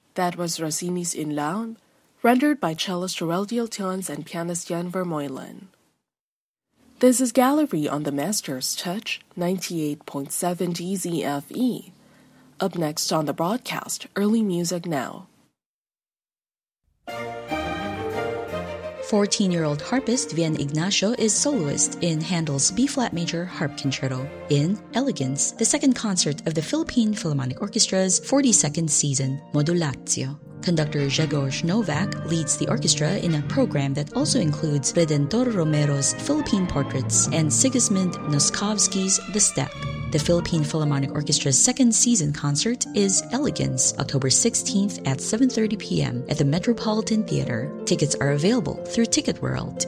That was Rossini's In Laune, rendered by cellist Joël Dieltjens and pianist Jan Vermeulen. This is Gallery on the Master's Touch, 98.7 DZFE. Up next on the broadcast, Early Music Now. 14-year-old harpist Vian Ignacio is soloist in Handel's B-flat major harp concerto in Elegance, the second concert of the Philippine Philharmonic Orchestra's 42nd season, Modulatio. Conductor Grzegorz Novak leads the orchestra in a program that also includes Redentor Romero's Philippine Portraits and Sigismund Noskowski's The Steppe. The Philippine Philharmonic Orchestra's second season concert is Elegance, October 16th at 7:30 p.m. at the Metropolitan Theater. Tickets are available through Ticket World.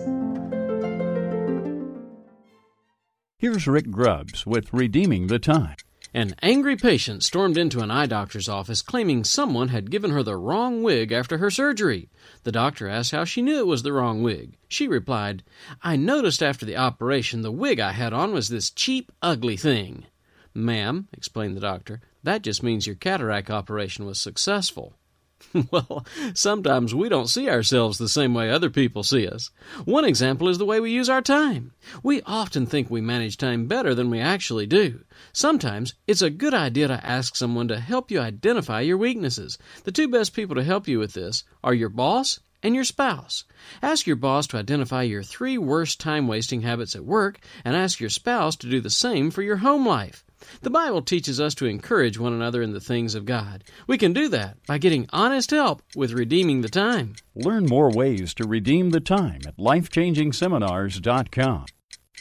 Here's Rick Grubbs with Redeeming the Time. An angry patient stormed into an eye doctor's office claiming someone had given her the wrong wig after her surgery. The doctor asked how she knew it was the wrong wig. She replied, "I noticed after the operation the wig I had on was this cheap, ugly thing." "Ma'am," explained the doctor, "that just means your cataract operation was successful." Well, sometimes we don't see ourselves the same way other people see us. One example is the way we use our time. We often think we manage time better than we actually do. Sometimes it's a good idea to ask someone to help you identify your weaknesses. The two best people to help you with this are your boss and your spouse. Ask your boss to identify your 3 worst time-wasting habits at work, and ask your spouse to do the same for your home life. The Bible teaches us to encourage one another in the things of God. We can do that by getting honest help with redeeming the time. Learn more ways to redeem the time at lifechangingseminars.com.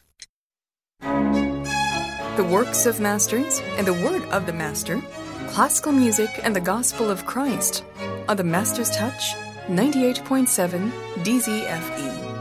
The works of masters and the word of the master, classical music and the gospel of Christ on the Master's Touch, 98.7 DZFE.